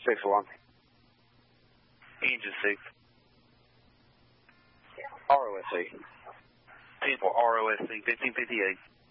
6-1. Engine 6. ROSC. 10 for ROSC, 1558.